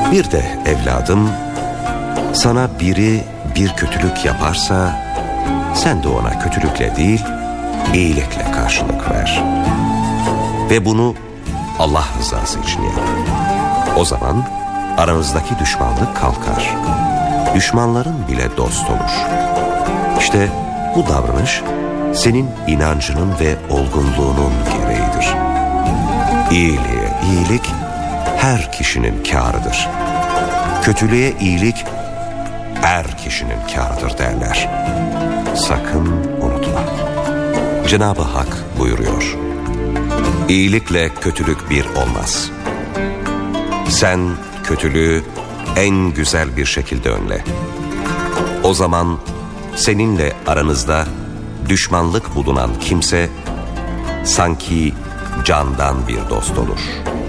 Bir de evladım, sana biri bir kötülük yaparsa sen de ona kötülükle değil, iyilikle karşılık ver. Ve bunu Allah rızası için yap. O zaman aranızdaki düşmanlık kalkar. Düşmanların bile dost olur. İşte bu davranış senin inancının ve olgunluğunun gereğidir. İyiliğe iyilik her kişinin kârıdır. Kötülüğe iyilik er kişinin kârıdır derler. Sakın unutma. Cenab-ı Hak buyuruyor: İyilikle kötülük bir olmaz. Sen kötülüğü en güzel bir şekilde önle. O zaman seninle aranızda düşmanlık bulunan kimse sanki candan bir dost olur.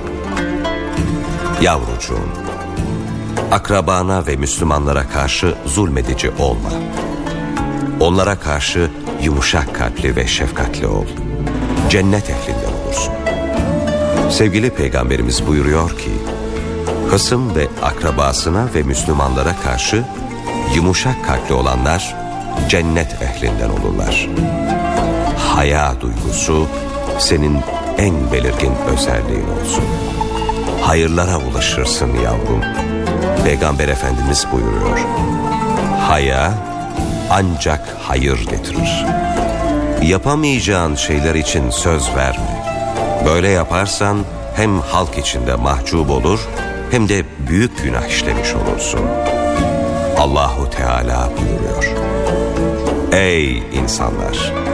Yavrucuğum, akrabana ve Müslümanlara karşı zulmedici olma. Onlara karşı yumuşak kalpli ve şefkatli ol. Cennet ehlinden olursun. Sevgili Peygamberimiz buyuruyor ki, hısım ve akrabasına ve Müslümanlara karşı yumuşak kalpli olanlar cennet ehlinden olurlar. Haya duygusu senin en belirgin özelliğin olsun. Hayırlara ulaşırsın yavrum. Peygamber Efendimiz buyuruyor: haya ancak hayır getirir. Yapamayacağın şeyler için söz verme. Böyle yaparsan hem halk içinde mahcup olur hem de büyük günah işlemiş olursun. Allahu Teala buyuruyor: ey insanlar!